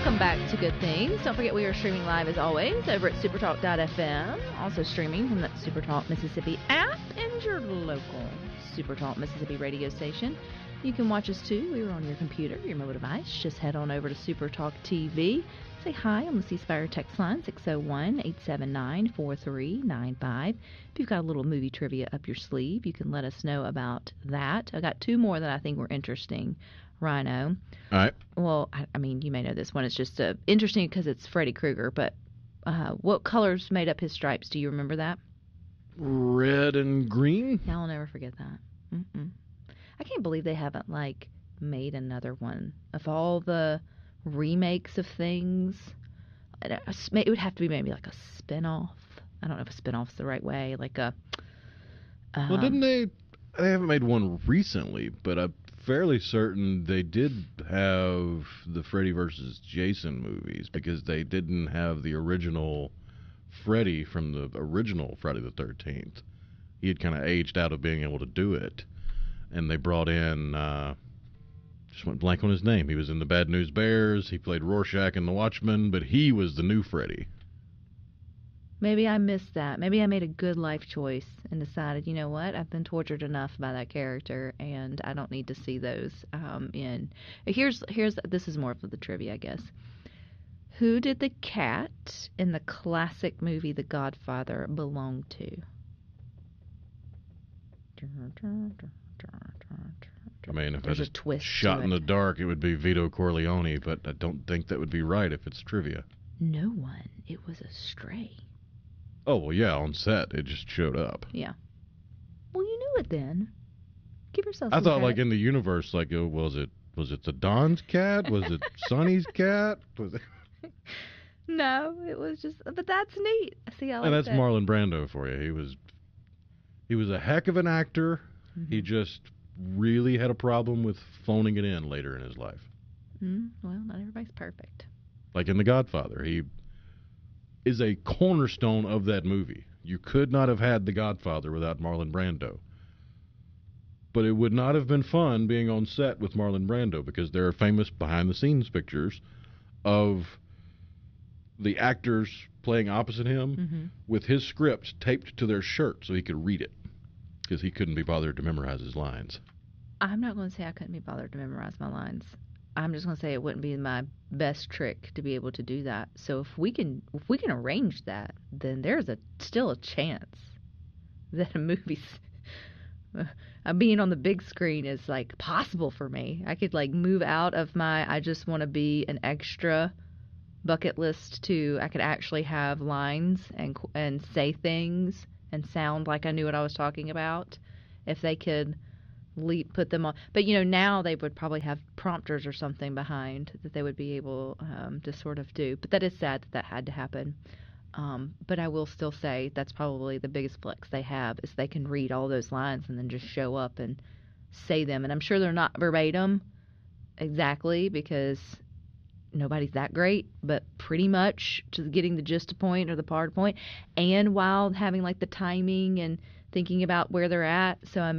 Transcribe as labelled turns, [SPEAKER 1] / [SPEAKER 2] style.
[SPEAKER 1] Welcome back to Good Things. Don't forget we are streaming live as always over at supertalk.fm. Also streaming from that Supertalk Mississippi app and your local Supertalk Mississippi radio station. You can watch us too. We are on your computer, your mobile device. Just head on over to Supertalk TV. Say hi on the C Spire text line 601-879-4395. If you've got a little movie trivia up your sleeve, you can let us know about that. I got two more that I think were interesting. Rhino.
[SPEAKER 2] All right.
[SPEAKER 1] Well, I mean, you may know this one. It's just interesting because it's Freddy Krueger. But what colors made up his stripes? Do you remember that?
[SPEAKER 2] Red and green?
[SPEAKER 1] I'll never forget that. I can't believe they haven't, made another one. Of all the remakes of things, it would have to be maybe like a spin-off. I don't know if a spin-off's the right way.
[SPEAKER 2] Well, didn't they haven't made one recently, but I'm fairly certain they did have the Freddy versus Jason movies because they didn't have the original Freddy from the original Friday the 13th. He had kind of aged out of being able to do it. And they brought in, just went blank on his name. He was in the Bad News Bears. He played Rorschach in The Watchmen, but he was the new Freddy.
[SPEAKER 1] Maybe I missed that. Maybe I made a good life choice and decided, you know what, I've been tortured enough by that character, and I don't need to see those in. This is more of the trivia, I guess. Who did the cat in the classic movie The Godfather belong to?
[SPEAKER 2] I mean, if
[SPEAKER 1] There's
[SPEAKER 2] I
[SPEAKER 1] a
[SPEAKER 2] just
[SPEAKER 1] twist
[SPEAKER 2] shot
[SPEAKER 1] to
[SPEAKER 2] in
[SPEAKER 1] it.
[SPEAKER 2] the dark, it would be Vito Corleone, but I don't think that would be right if it's trivia.
[SPEAKER 1] No one. It was a stray.
[SPEAKER 2] Oh, well, yeah, on set, it just showed up.
[SPEAKER 1] Yeah. Well, you knew it then. Give yourself
[SPEAKER 2] I
[SPEAKER 1] some
[SPEAKER 2] thought,
[SPEAKER 1] credit.
[SPEAKER 2] in the universe, was it the Don's cat? Was it Sonny's cat? Was it?
[SPEAKER 1] No, it was just... But that's neat. See, I like
[SPEAKER 2] And that's
[SPEAKER 1] that.
[SPEAKER 2] Marlon Brando for you. He was a heck of an actor.
[SPEAKER 1] Mm-hmm.
[SPEAKER 2] He just really had a problem with phoning it in later in his life.
[SPEAKER 1] Well, not everybody's perfect.
[SPEAKER 2] Like in The Godfather. He is a cornerstone of that movie. You could not have had The Godfather without Marlon Brando. But it would not have been fun being on set with Marlon Brando because there are famous behind-the-scenes pictures of the actors playing opposite him with his script taped to their shirt so he could read it because he couldn't be bothered to memorize his lines.
[SPEAKER 1] I'm not going to say I couldn't be bothered to memorize my lines. I'm just going to say it wouldn't be my best trick to be able to do that. So if we can arrange that, then there's still a chance that a movie's being on the big screen is possible for me. I could move out of my I just want to be an extra bucket list to I could actually have lines and say things and sound like I knew what I was talking about if they could put them on. But now they would probably have prompters or something behind that they would be able to sort of do. But that is sad that had to happen. But I will still say that's probably the biggest flex they have is they can read all those lines and then just show up and say them. And I'm sure they're not verbatim exactly because nobody's that great, but pretty much to getting the gist of point or the part of point, and while having the timing and thinking about where they're at. So